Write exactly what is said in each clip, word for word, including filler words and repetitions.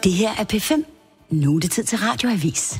Det her er P fem. Nu er det tid til Radioavis.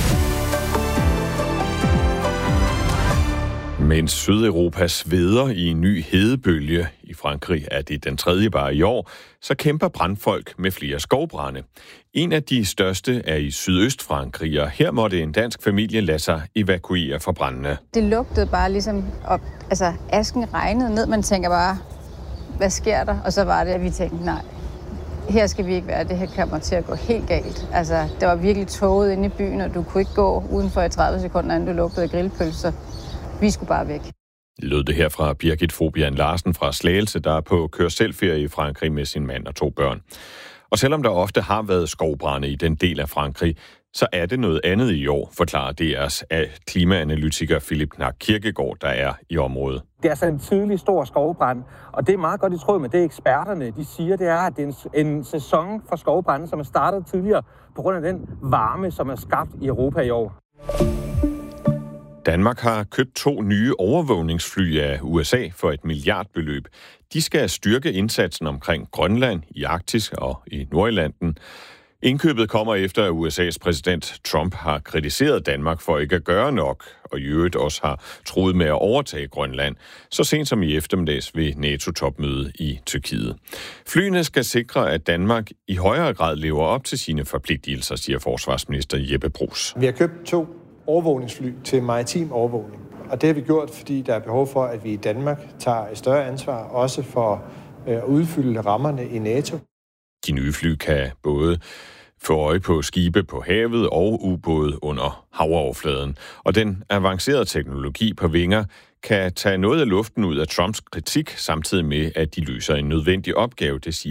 Mens Sydeuropa sveder i en ny hedebølge, i Frankrig er det den tredje bare i år, så kæmper brandfolk med flere skovbrande. En af de største er i Sydøstfrankrig, og her måtte en dansk familie lade sig evakuere fra brandene. Det lugtede bare ligesom, op, altså asken regnede ned, man tænker bare, hvad sker der? Og så var det, at vi tænkte, nej, her skal vi ikke være, det her kommer til at gå helt galt. Altså, det var virkelig tåget inde i byen, og du kunne ikke gå udenfor i tredive sekunder, inden du lugtede grillpølser. Vi skulle bare væk. Lød det her fra Birgit Fobian Larsen fra Slagelse, der er på kør-selv-ferie i Frankrig med sin mand og to børn. Og selvom der ofte har været skovbrande i den del af Frankrig, så er det noget andet i år, forklarer D R's klimaanalytiker Philip Knack Kirkegaard, der er i området. Det er altså en tydelig stor skovbrand, og det er meget godt i tråd med det, eksperterne de siger, det er, at det er en, en sæson for skovbrande, som er startet tidligere på grund af den varme, som er skabt i Europa i år. Danmark har købt to nye overvågningsfly af U S A for et milliardbeløb. De skal styrke indsatsen omkring Grønland, i Arktis og i Nordatlanten. Indkøbet kommer efter, at U S A's præsident Trump har kritiseret Danmark for ikke at gøre nok, og i øvrigt også har truet med at overtage Grønland, så sent som i eftermiddags ved NATO-topmødet i Tyrkiet. Flyene skal sikre, at Danmark i højere grad lever op til sine forpligtelser, siger forsvarsminister Jeppe Bruus. Vi har købt to overvågningsfly til maritim overvågning, og det har vi gjort, fordi der er behov for, at vi i Danmark tager et større ansvar, også for at udfylde rammerne i NATO. De nye fly kan både få øje på skibe på havet og ubåde under havoverfladen. Og den avancerede teknologi på vinger kan tage noget af luften ud af Trumps kritik, samtidig med, at de løser en nødvendig opgave, det siger